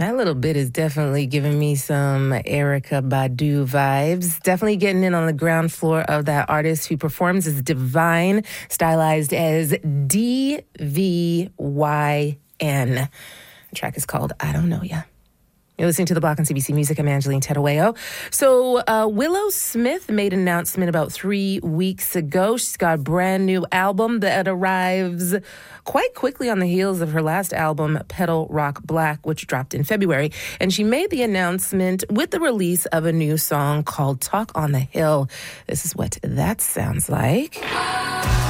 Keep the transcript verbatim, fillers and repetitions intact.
That little bit is definitely giving me some Erykah Badu vibes. Definitely getting in on the ground floor of that artist who performs as Divine, stylized as D V Y N. The track is called I Don't Know Ya. You're listening to The Block on C B C Music. I'm Angeline Tedaweo. So uh, Willow Smith made an announcement about three weeks ago. She's got a brand new album that arrives quite quickly on the heels of her last album, Petal Rock Black, which dropped in February. And she made the announcement with the release of a new song called Talk on the Hill. This is what that sounds like.